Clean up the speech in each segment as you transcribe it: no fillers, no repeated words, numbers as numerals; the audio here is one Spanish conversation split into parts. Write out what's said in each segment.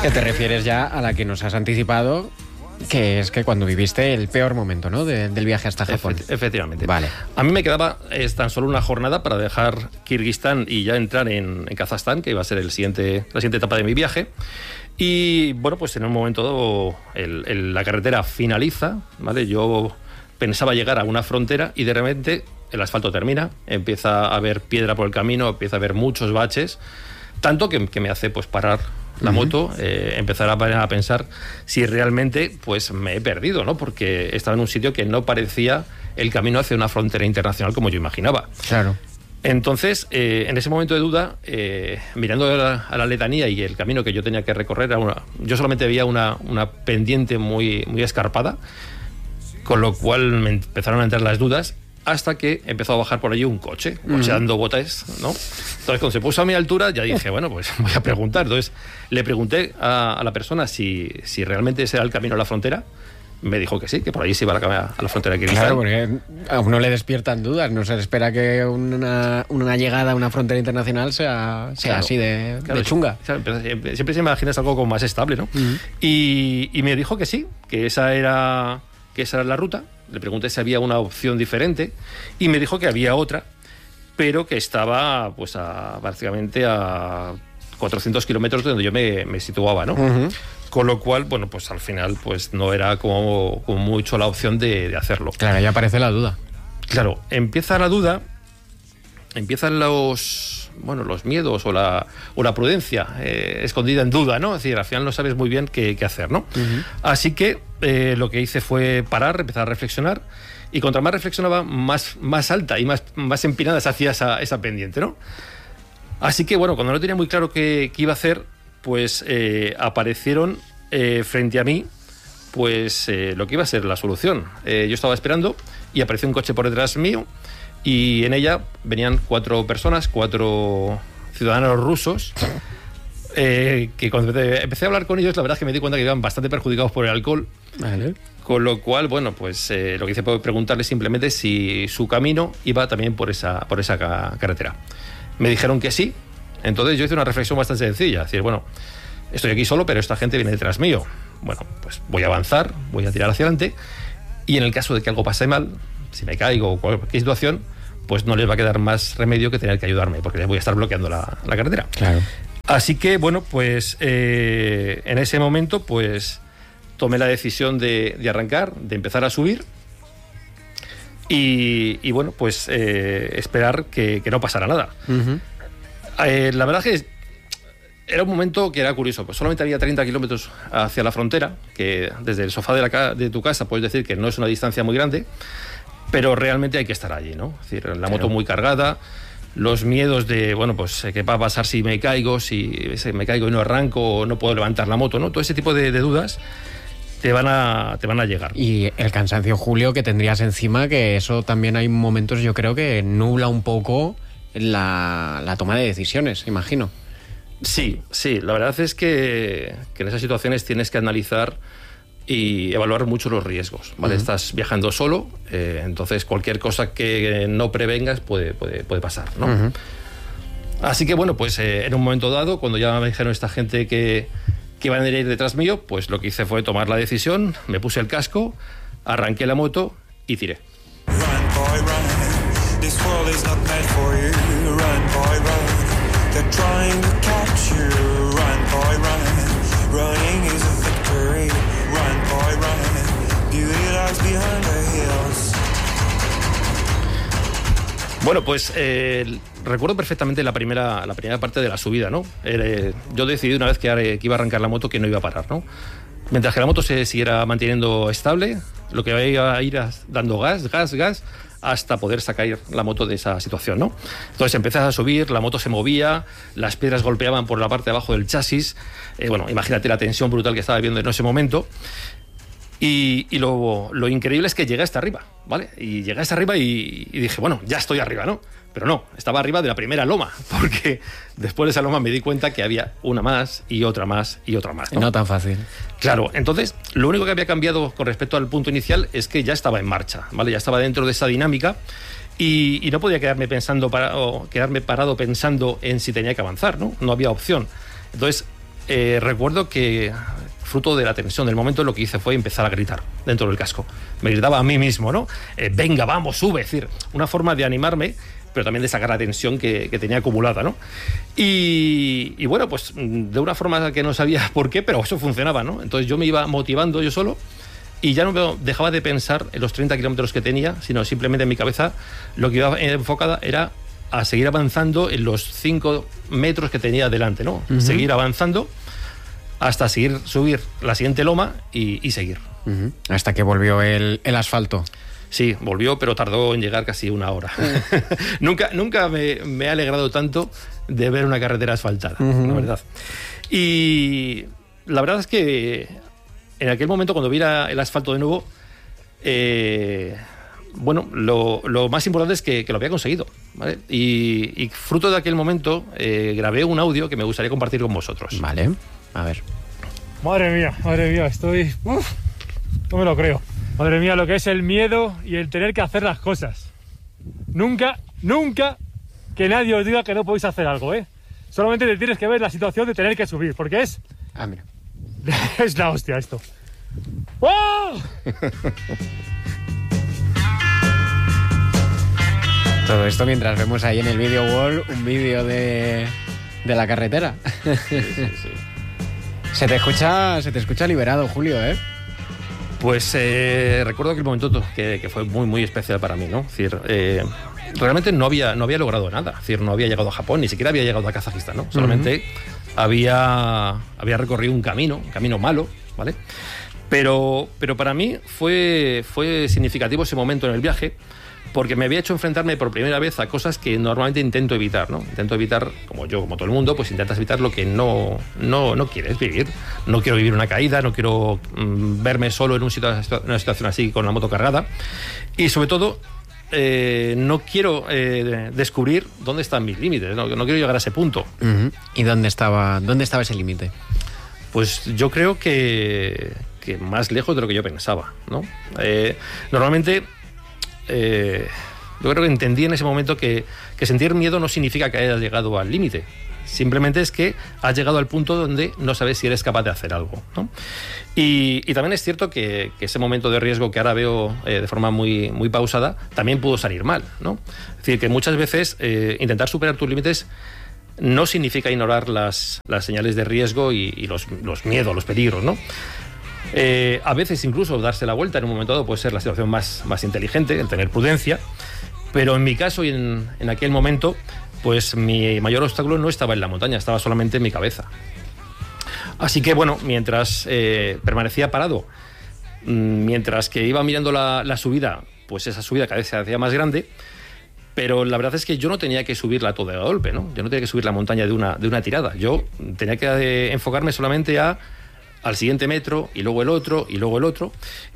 Que te refieres ya a la que nos has anticipado, que es que cuando viviste el peor momento, ¿no? Del viaje hasta Japón. Efectivamente. Vale. A mí me quedaba tan solo una jornada para dejar Kirguistán y ya entrar en Kazajstán, que iba a ser la siguiente etapa de mi viaje. Y bueno, pues en un momento dado la carretera finaliza, ¿vale? Yo pensaba llegar a una frontera y de repente el asfalto termina, empieza a haber piedra por el camino, empieza a haber muchos baches, tanto que me hace pues parar la moto, empezar a pensar si realmente pues me he perdido, ¿no? Porque estaba en un sitio que no parecía el camino hacia una frontera internacional como yo imaginaba. Claro. Entonces, en ese momento de duda, mirando a la letanía y el camino que yo tenía que recorrer, yo solamente veía una pendiente muy, muy escarpada, con lo cual me empezaron a entrar las dudas, hasta que empezó a bajar por allí un coche dando botes, ¿no? Entonces, cuando se puso a mi altura, ya dije, bueno, pues voy a preguntar. Entonces, le pregunté a la persona si realmente ese era el camino a la frontera. Me dijo que sí, que por allí se iba a la frontera de Kirguistán. Claro, porque a uno le despiertan dudas. No se espera que una llegada a una frontera internacional sea así de chunga. Claro, siempre se imaginas algo como más estable, ¿no? Y me dijo que sí, que esa era la ruta. Le pregunté si había una opción diferente y me dijo que había otra, pero que estaba pues básicamente a 400 kilómetros de donde yo me situaba, ¿no? Con lo cual, bueno, pues al final pues no era como mucho la opción de hacerlo. Claro, ya aparece la duda. Claro, empieza la duda, empiezan los miedos o la prudencia escondida en duda, ¿no? Es decir, al final no sabes muy bien qué hacer, ¿no? Así que lo que hice fue parar, empezar a reflexionar, y contra más reflexionaba, más alta y más empinada se hacía esa pendiente, ¿no? Así que, bueno, cuando no tenía muy claro qué iba a hacer, pues aparecieron frente a mí pues lo que iba a ser la solución. Yo estaba esperando y apareció un coche por detrás mío, y en ella venían 4 personas, 4 ciudadanos rusos, que cuando empecé a hablar con ellos, la verdad es que me di cuenta que iban bastante perjudicados por el alcohol. Vale. Con lo cual, bueno, pues lo que hice fue preguntarles simplemente si su camino iba también por esa carretera. Me dijeron que sí. Entonces yo hice una reflexión bastante sencilla, es decir, bueno, estoy aquí solo, pero esta gente viene detrás mío. Bueno, pues voy a avanzar, voy a tirar hacia adelante, y en el caso de que algo pase mal, si me caigo o cualquier situación, pues no les va a quedar más remedio que tener que ayudarme, porque les voy a estar bloqueando la carretera. Claro. Así que, bueno, pues en ese momento, pues tomé la decisión de arrancar, de empezar a subir, y bueno, pues esperar que no pasara nada. La verdad es que era un momento que era curioso, pues solamente había 30 kilómetros hacia la frontera, que desde el sofá de tu casa puedes decir que no es una distancia muy grande, pero realmente hay que estar allí, ¿no? Es decir, la moto muy cargada, los miedos de, bueno, pues qué va a pasar si me caigo y no arranco, o no puedo levantar la moto, ¿no? Todo ese tipo de dudas te van a llegar. Y el cansancio, Julio, que tendrías encima, que eso también hay momentos, yo creo, que nubla un poco la toma de decisiones, imagino. Sí, la verdad es que en esas situaciones tienes que analizar y evaluar mucho los riesgos, ¿vale? Estás viajando solo, entonces cualquier cosa que no prevengas puede pasar, ¿no? Así que, bueno, pues en un momento dado, cuando ya me dijeron esta gente que iban a ir detrás mío, pues lo que hice fue tomar la decisión, me puse el casco, arranqué la moto y tiré. Run, boy, run. This world is not meant for you. Run, boy, run. They're trying to catch you. Run, boy, run. Running is a victory. Run, boy, run. Beauty lies behind the hills. Bueno, pues recuerdo perfectamente la primera parte de la subida, ¿no? Yo decidí una vez que iba a arrancar la moto que no iba a parar, ¿no? Mientras que la moto se siguiera manteniendo estable, lo que iba a ir dando gas, hasta poder sacar la moto de esa situación, ¿no? Entonces empecé a subir, la moto se movía, las piedras golpeaban por la parte de abajo del chasis. Bueno, imagínate la tensión brutal que estaba viviendo en ese momento. Y lo increíble es que llegué hasta arriba, ¿vale? Y llegué hasta arriba y dije, bueno, ya estoy arriba, ¿no? Pero no, estaba arriba de la primera loma, porque después de esa loma me di cuenta que había una más y otra más y otra más, ¿no? No tan fácil. Claro, entonces lo único que había cambiado con respecto al punto inicial es que ya estaba en marcha, ¿vale? Ya estaba dentro de esa dinámica y no podía quedarme parado pensando en si tenía que avanzar, ¿no? No había opción. Entonces recuerdo que, fruto de la tensión del momento, lo que hice fue empezar a gritar dentro del casco. Me gritaba a mí mismo, ¿no? Venga, vamos, sube. Es decir, una forma de animarme, pero también de sacar la tensión que tenía acumulada, ¿no? Y bueno, pues de una forma que no sabía por qué, pero eso funcionaba, ¿no? Entonces yo me iba motivando yo solo y ya no dejaba de pensar en los 30 kilómetros que tenía, sino simplemente en mi cabeza lo que iba enfocada era a seguir avanzando en los 5 metros que tenía delante, ¿no? Uh-huh. Seguir avanzando hasta subir la siguiente loma y seguir. Uh-huh. Hasta que volvió el asfalto. Sí, volvió, pero tardó en llegar casi una hora. Nunca me ha alegrado tanto de ver una carretera asfaltada, la verdad. Y la verdad es que en aquel momento, cuando vi el asfalto de nuevo, bueno, lo más importante es que lo había conseguido, ¿vale? Y fruto de aquel momento grabé un audio que me gustaría compartir con vosotros. Vale, a ver. Madre mía, estoy... no me lo creo. Madre mía, lo que es el miedo y el tener que hacer las cosas. Nunca que nadie os diga que no podéis hacer algo, ¿eh? Solamente te tienes que ver la situación de tener que subir, porque es... Ah, mira. Es la hostia esto. ¡Oh! Todo esto mientras vemos ahí en el video wall un vídeo de la carretera. Sí. Se te escucha liberado, Julio, ¿eh? Pues recuerdo aquel momento que fue muy, muy especial para mí, ¿no? Es decir, realmente no había logrado nada. Es decir, no había llegado a Japón, ni siquiera había llegado a Kazajistán, ¿no? Solamente había recorrido un camino malo, ¿vale? Pero para mí fue significativo ese momento en el viaje, porque me había hecho enfrentarme por primera vez a cosas que normalmente intento evitar, ¿no? Intento evitar, como todo el mundo, pues intentas evitar lo que no quieres vivir. No quiero vivir una caída, no quiero verme solo en una situación así con la moto cargada. Y sobre todo, no quiero descubrir dónde están mis límites, no quiero llegar a ese punto. Uh-huh. ¿Y dónde estaba ese límite? Pues yo creo que más lejos de lo que yo pensaba, ¿no? Normalmente... yo creo que entendí en ese momento que sentir miedo no significa que hayas llegado al límite. Simplemente es que has llegado al punto donde no sabes si eres capaz de hacer algo, ¿no? Y también es cierto que ese momento de riesgo que ahora veo de forma muy, muy pausada también pudo salir mal, ¿no? Es decir, que muchas veces intentar superar tus límites no significa ignorar las señales de riesgo y los miedos, los peligros, ¿no? A veces incluso darse la vuelta en un momento dado puede ser la situación más inteligente, el tener prudencia, pero en mi caso y en aquel momento, pues mi mayor obstáculo no estaba en la montaña, estaba solamente en mi cabeza. Así que bueno, mientras permanecía parado, mientras que iba mirando la subida, pues esa subida cada vez se hacía más grande, pero la verdad es que yo no tenía que subirla todo de golpe, ¿no? Yo no tenía que subir la montaña de una tirada, yo tenía que enfocarme solamente al siguiente metro, y luego el otro, y luego el otro.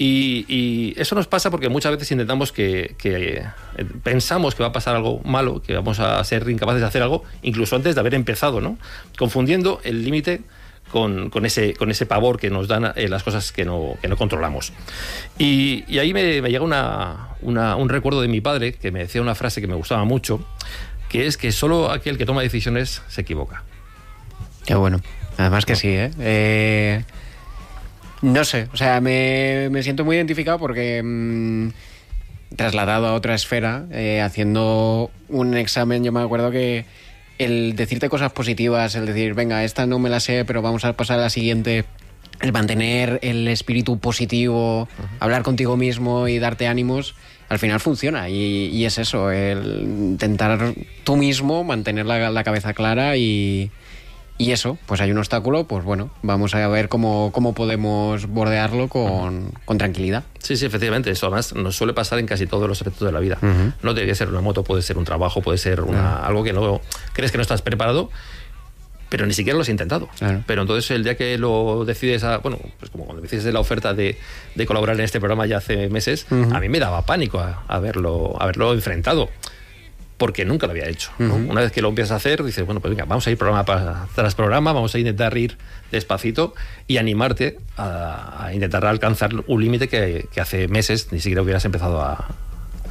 Y eso nos pasa porque muchas veces intentamos que pensamos que va a pasar algo malo, que vamos a ser incapaces de hacer algo, incluso antes de haber empezado, ¿no? Confundiendo el límite con ese pavor que nos dan las cosas que no controlamos. Y ahí me llega un recuerdo de mi padre, que me decía una frase que me gustaba mucho, que es que solo aquel que toma decisiones se equivoca. Qué bueno. Además que sí, ¿eh? No sé, o sea, me siento muy identificado porque trasladado a otra esfera, haciendo un examen, yo me acuerdo que el decirte cosas positivas, el decir, venga, esta no me la sé, pero vamos a pasar a la siguiente, el mantener el espíritu positivo, hablar contigo mismo y darte ánimos, al final funciona y es eso, el intentar tú mismo mantener la cabeza clara y eso, pues hay un obstáculo, pues bueno, vamos a ver cómo podemos bordearlo con tranquilidad. Sí, efectivamente, eso además nos suele pasar en casi todos los aspectos de la vida. No tiene que ser una moto, puede ser un trabajo, puede ser algo que no crees que no estás preparado, pero ni siquiera lo has intentado. Claro. Pero entonces el día que lo decides, pues como cuando decides la oferta de colaborar en este programa ya hace meses, a mí me daba pánico haberlo enfrentado, porque nunca lo había hecho, ¿no? Una vez que lo empiezas a hacer, dices, bueno, pues venga, vamos a ir programa tras programa, vamos a intentar ir despacito y animarte a intentar alcanzar un límite que hace meses ni siquiera hubieras empezado a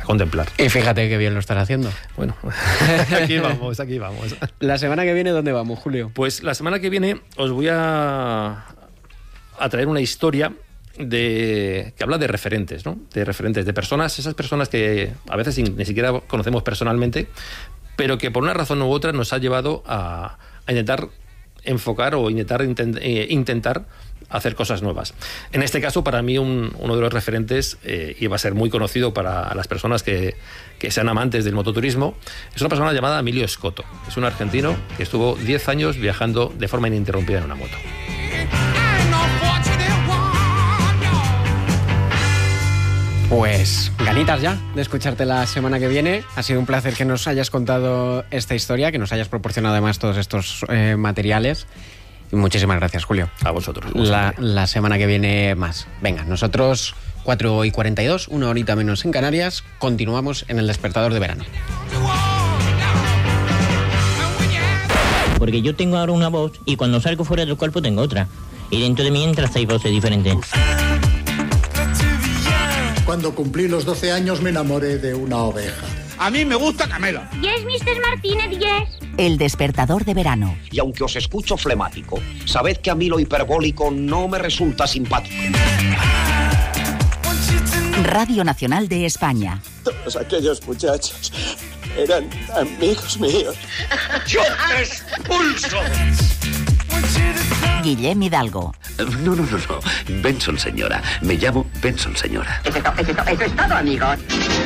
contemplar. Y fíjate qué bien lo estás haciendo. Bueno, aquí vamos. La semana que viene, ¿dónde vamos, Julio? Pues la semana que viene os voy a traer una historia que habla de referentes, ¿no? De referentes, de personas, esas personas que a veces ni siquiera conocemos personalmente, pero que por una razón u otra nos ha llevado a intentar enfocar o intentar hacer cosas nuevas. En este caso, para mí, uno de los referentes, y va a ser muy conocido para las personas que sean amantes del mototurismo, es una persona llamada Emilio Scotto. Es un argentino que estuvo 10 años viajando de forma ininterrumpida en una moto. Pues ganitas ya de escucharte la semana que viene. Ha sido un placer que nos hayas contado esta historia, que nos hayas proporcionado además todos estos materiales. Y muchísimas gracias, Julio. A vosotros. La semana que viene más. Venga, nosotros 4:42, una horita menos en Canarias, continuamos en el despertador de verano. Porque yo tengo ahora una voz y cuando salgo fuera del cuerpo tengo otra. Y dentro de mí entran 6 voces diferentes. Cuando cumplí los 12 años me enamoré de una oveja. A mí me gusta Camela. Yes, Mr. Martínez, yes. El despertador de verano. Y aunque os escucho flemático, sabed que a mí lo hiperbólico no me resulta simpático. Radio Nacional de España. Todos aquellos muchachos eran amigos míos. ¡Yo te expulso! Guillem Hidalgo. No. Benson, señora. Me llamo Benson, señora. Eso es todo, amigos.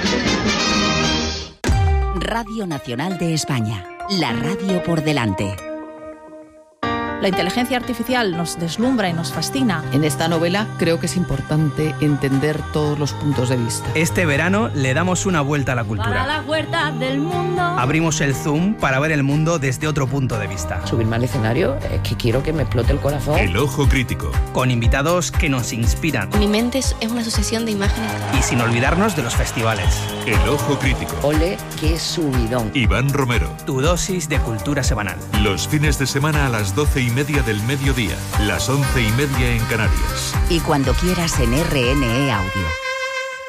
Radio Nacional de España. La radio por delante. La inteligencia artificial nos deslumbra y nos fascina. En esta novela creo que es importante entender todos los puntos de vista. Este verano le damos una vuelta a la cultura. Para la vuelta del mundo. Abrimos el Zoom para ver el mundo desde otro punto de vista. Subirme al escenario es que quiero que me explote el corazón. El ojo crítico. Con invitados que nos inspiran. Mi mente es una sucesión de imágenes. Y sin olvidarnos de los festivales. El ojo crítico. Ole, qué subidón. Iván Romero. Tu dosis de cultura semanal. Los fines de semana a las 12:30 del mediodía, las 11:30 en Canarias. Y cuando quieras en RNE Audio.